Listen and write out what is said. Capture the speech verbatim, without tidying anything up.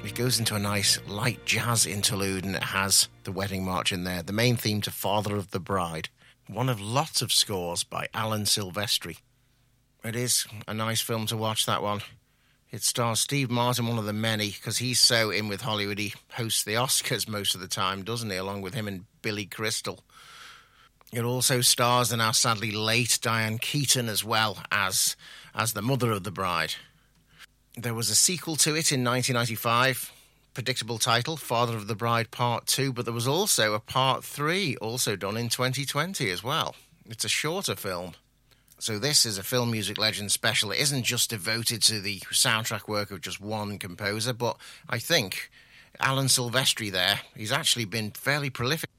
It goes into a nice light jazz interlude, and it has the wedding march in there, the main theme to Father of the Bride. One of lots of scores by Alan Silvestri. It is a nice film to watch, that one. It stars Steve Martin, one of the many, because he's so in with Hollywood. He hosts the Oscars most of the time, doesn't he, along with him and Billy Crystal. It also stars the now sadly late Diane Keaton as well as, as the mother of the bride. There was a sequel to it in nineteen ninety-five, predictable title, Father of the Bride Part two, but there was also a Part three, also done in twenty twenty as well. It's a shorter film. So this is a Film Music Legends special. It isn't just devoted to the soundtrack work of just one composer, but I think Alan Silvestri there, he's actually been fairly prolific.